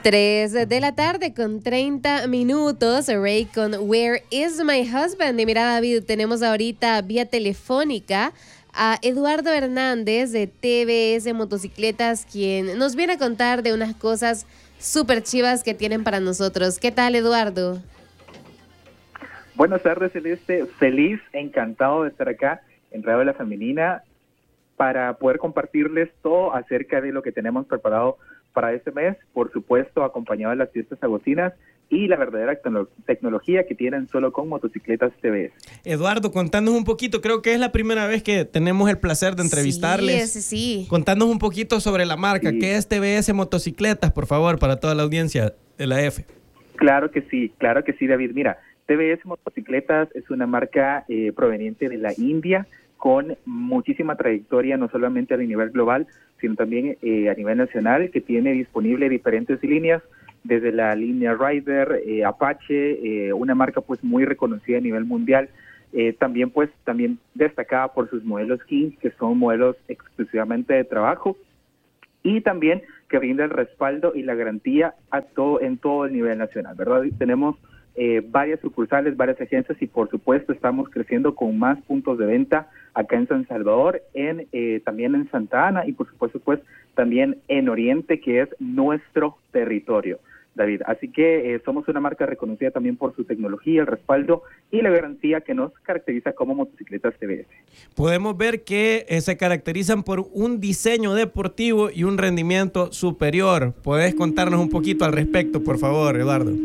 3 de la tarde con 30 minutos. Ray con Where is my husband? Y mira, David, tenemos ahorita vía telefónica a Eduardo Hernández de TBS Motocicletas, quien nos viene a contar de unas cosas súper chivas que tienen para nosotros. ¿Qué tal, Eduardo? Buenas tardes, Celeste. Feliz, encantado de estar acá en Radio La Femenina para poder compartirles todo acerca de lo que tenemos preparado para este mes, por supuesto acompañado de las fiestas agostinas y la verdadera tecnología que tienen solo con motocicletas TBS. Eduardo, contanos un poquito, creo que es la primera vez que tenemos el placer de entrevistarles. Sí. Contanos un poquito sobre la marca, Sí. ¿Qué es TBS Motocicletas, por favor, para toda la audiencia de la F? Claro que sí, David. Mira, TBS Motocicletas es una marca proveniente de la India, con muchísima trayectoria, no solamente a nivel global, sino también a nivel nacional, que tiene disponible diferentes líneas, desde la línea Rider, Apache, una marca pues muy reconocida a nivel mundial, también destacada por sus modelos King, que son modelos exclusivamente de trabajo, y también que brinda el respaldo y la garantía en todo el nivel nacional, ¿verdad? Tenemos varias sucursales, varias agencias y por supuesto estamos creciendo con más puntos de venta acá en San Salvador, también en Santa Ana y por supuesto pues también en Oriente, que es nuestro territorio, David. Así que somos una marca reconocida también por su tecnología, el respaldo y la garantía que nos caracteriza como Motocicletas TBS. Podemos ver que se caracterizan por un diseño deportivo y un rendimiento superior. ¿Podés contarnos un poquito al respecto, por favor, Eduardo?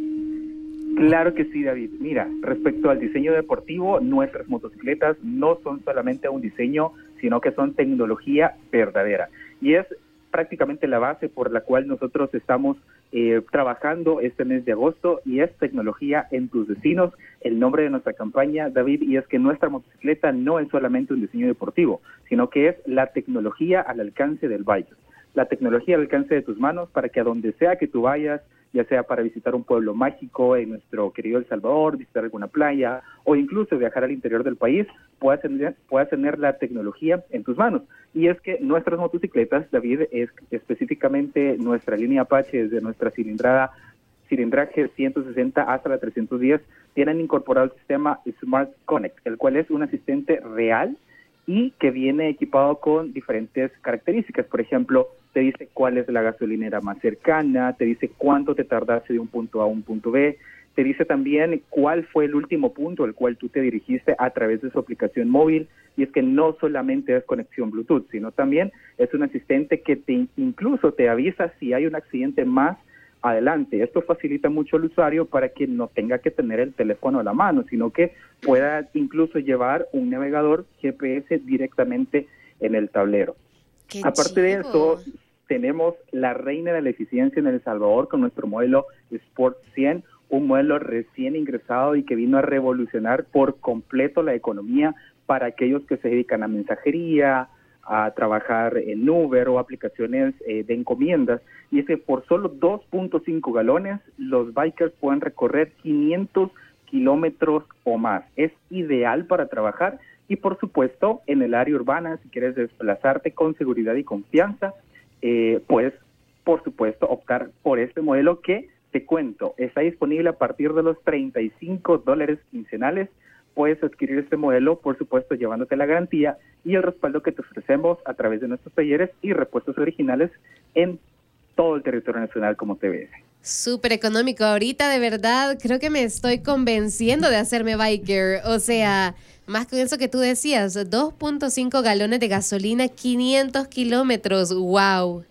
Claro que sí, David. Mira, respecto al diseño deportivo, nuestras motocicletas no son solamente un diseño, sino que son tecnología verdadera. Y es prácticamente la base por la cual nosotros estamos trabajando este mes de agosto, y es tecnología en tus destinos, el nombre de nuestra campaña, David, y es que nuestra motocicleta no es solamente un diseño deportivo, sino que es la tecnología al alcance del biker, la tecnología al alcance de tus manos para que a donde sea que tú vayas, ya sea para visitar un pueblo mágico en nuestro querido El Salvador, visitar alguna playa o incluso viajar al interior del país, puedas tener la tecnología en tus manos. Y es que nuestras motocicletas, David, es específicamente nuestra línea Apache, desde nuestra cilindraje 160 hasta la 310, tienen incorporado el sistema Smart Connect, el cual es un asistente real y que viene equipado con diferentes características. Por ejemplo, te dice cuál es la gasolinera más cercana, te dice cuánto te tardaste de un punto A a un punto B, te dice también cuál fue el último punto al cual tú te dirigiste a través de su aplicación móvil. Y es que no solamente es conexión Bluetooth, sino también es un asistente que incluso te avisa si hay un accidente más adelante. Esto facilita mucho al usuario para que no tenga que tener el teléfono a la mano, sino que pueda incluso llevar un navegador GPS directamente en el tablero. Aparte de eso, tenemos la reina de la eficiencia en El Salvador con nuestro modelo Sport 100, un modelo recién ingresado y que vino a revolucionar por completo la economía para aquellos que se dedican a mensajería, a trabajar en Uber o aplicaciones de encomiendas. Y es que por solo 2.5 galones los bikers pueden recorrer 500 kilómetros o más. Es ideal para trabajar y por supuesto en el área urbana, si quieres desplazarte con seguridad y confianza, puedes por supuesto optar por este modelo que, te cuento, está disponible a partir de los $35 quincenales. Puedes adquirir este modelo, por supuesto, llevándote la garantía y el respaldo que te ofrecemos a través de nuestros talleres y repuestos originales en todo el territorio nacional como TBS. Súper económico. Ahorita, de verdad, creo que me estoy convenciendo de hacerme biker. O sea, más con eso que tú decías, 2.5 galones de gasolina, 500 kilómetros. ¡Wow!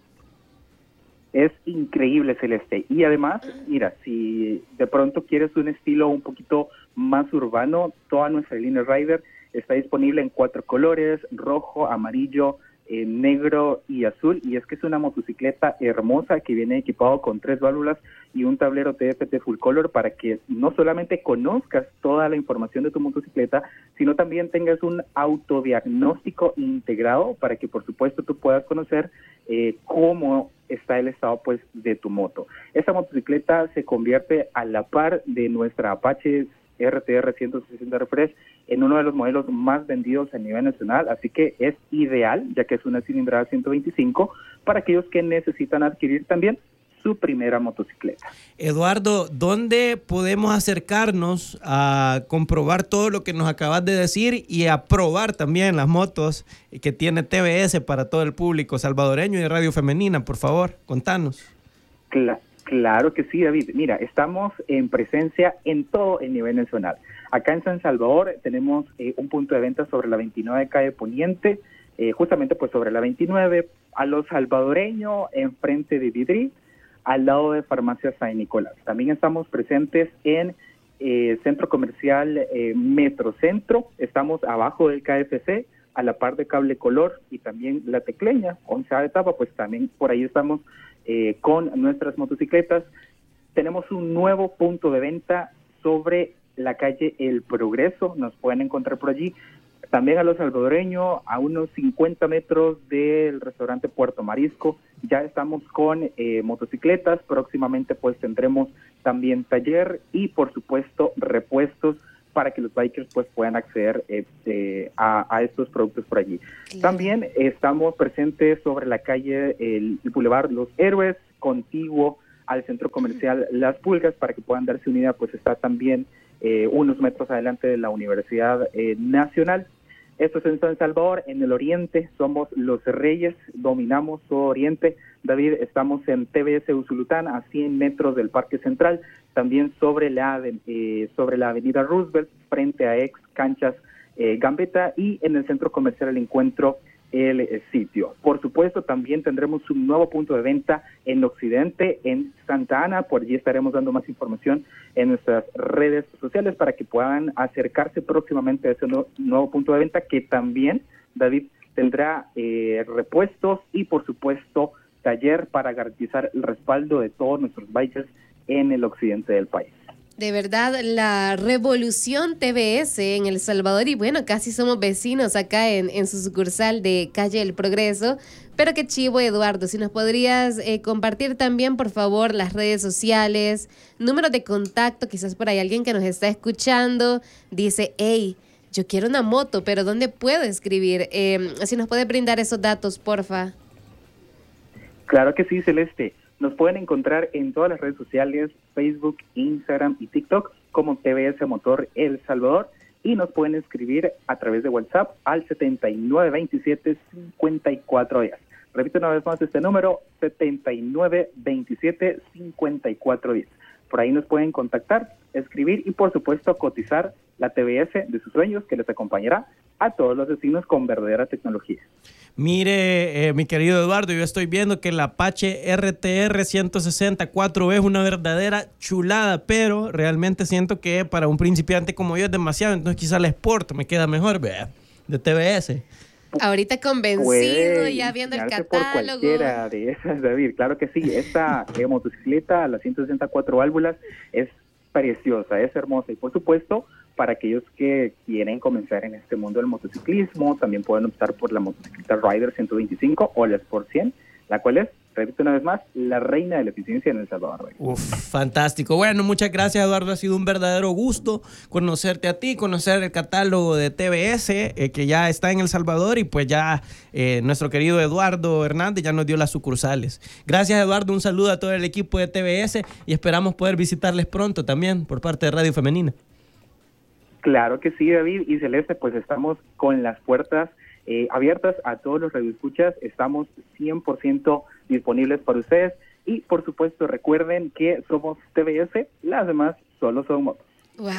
Es increíble, Celeste. Y además, mira, si de pronto quieres un estilo un poquito más urbano, toda nuestra línea Rider está disponible en 4 colores: rojo, amarillo, negro y azul. Y es que es una motocicleta hermosa que viene equipado con 3 válvulas y un tablero TFT Full Color para que no solamente conozcas toda la información de tu motocicleta, sino también tengas un autodiagnóstico integrado para que por supuesto tú puedas conocer cómo está el estado pues de tu moto. Esta motocicleta se convierte a la par de nuestra Apache RTR 160 Refresh en uno de los modelos más vendidos a nivel nacional, así que es ideal, ya que es una cilindrada 125, para aquellos que necesitan adquirir también su primera motocicleta. Eduardo, ¿dónde podemos acercarnos a comprobar todo lo que nos acabas de decir y a probar también las motos que tiene TVS para todo el público salvadoreño y Radio Femenina? Por favor, contanos. Claro que sí, David. Mira, estamos en presencia en todo el nivel nacional. Acá en San Salvador tenemos un punto de venta sobre la 29 calle Poniente, justamente pues sobre la 29, a los salvadoreños, enfrente de Vidri, al lado de Farmacia San Nicolás. También estamos presentes en Centro Comercial Metrocentro, estamos abajo del KFC, a la par de Cable Color y también La Tecleña, 11ª etapa, pues también por ahí estamos con nuestras motocicletas. Tenemos un nuevo punto de venta sobre la calle El Progreso, nos pueden encontrar por allí. También a los salvadoreños, a unos 50 metros del restaurante Puerto Marisco, ya estamos con motocicletas. Próximamente pues tendremos también taller y por supuesto repuestos para que los bikers pues puedan acceder a estos productos por allí. Claro. También estamos presentes sobre la calle, el Boulevard Los Héroes, contiguo al Centro Comercial Las Pulgas, para que puedan darse una idea, pues está también unos metros adelante de la Universidad Nacional. Esto es en San Salvador. En el oriente somos los reyes, dominamos todo oriente. David, estamos en TVS Usulután, a 100 metros del Parque Central, también sobre la avenida Roosevelt, frente a ex canchas Gambetta, y en el Centro Comercial El Encuentro, el sitio. Por supuesto, también tendremos un nuevo punto de venta en Occidente, en Santa Ana. Por allí estaremos dando más información en nuestras redes sociales para que puedan acercarse próximamente a ese nuevo punto de venta, que también, David, tendrá repuestos y, por supuesto, taller para garantizar el respaldo de todos nuestros bikers en el occidente del país. De verdad, la revolución TVS en El Salvador, y bueno, casi somos vecinos acá en su sucursal de Calle El Progreso. Pero qué chivo, Eduardo, si nos podrías compartir también, por favor, las redes sociales, números de contacto, quizás por ahí alguien que nos está escuchando dice, hey, yo quiero una moto, pero ¿dónde puedo escribir? Si nos puedes brindar esos datos, porfa. Claro que sí, Celeste. Nos pueden encontrar en todas las redes sociales, Facebook, Instagram y TikTok, como TVS Motor El Salvador, y nos pueden escribir a través de WhatsApp al 7927-5410. Repito una vez más este número, 7927-5410. Por ahí nos pueden contactar, escribir y por supuesto cotizar la TVS de sus sueños, que les acompañará a todos los destinos con verdadera tecnología. Mire, mi querido Eduardo, yo estoy viendo que el Apache RTR 164 es una verdadera chulada, pero realmente siento que para un principiante como yo es demasiado, entonces quizá el Sport me queda mejor, vea, de TVS. Ahorita convencido, ya viendo el catálogo. Por cualquiera de esas, David, claro que sí. Esta motocicleta, la 164 válvulas, es preciosa, es hermosa, y por supuesto, para aquellos que quieren comenzar en este mundo del motociclismo, también pueden optar por la motocicleta Rider 125 o la Sport 100, la cual es, repito una vez más, la reina de la eficiencia en El Salvador. Uf, fantástico. Bueno, muchas gracias, Eduardo. Ha sido un verdadero gusto conocerte a ti, conocer el catálogo de TVS que ya está en El Salvador, y pues ya nuestro querido Eduardo Hernández ya nos dio las sucursales. Gracias, Eduardo. Un saludo a todo el equipo de TVS y esperamos poder visitarles pronto también por parte de Radio Femenina. Claro que sí, David y Celeste, pues estamos con las puertas abiertas a todos los radioescuchas, estamos 100% disponibles para ustedes, y por supuesto recuerden que somos TVS, las demás solo son motos. ¡Wow!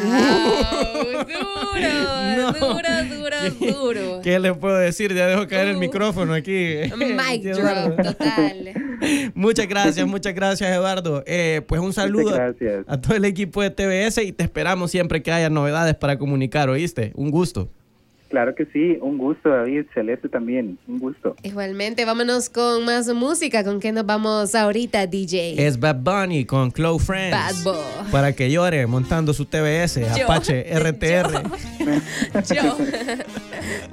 Duro. ¿Qué le puedo decir? Ya dejo caer el micrófono aquí. Mic drop, total. Muchas gracias, Eduardo. Pues un saludo a todo el equipo de TVS, y te esperamos siempre que haya novedades para comunicar, ¿oíste? Un gusto. Claro que sí, un gusto, David, Celeste también, un gusto. Igualmente, vámonos con más música. ¿Con qué nos vamos ahorita, DJ? Es Bad Bunny con Close Friends. Bad Boy. Para que llore montando su TVS, Apache RTR. Yo.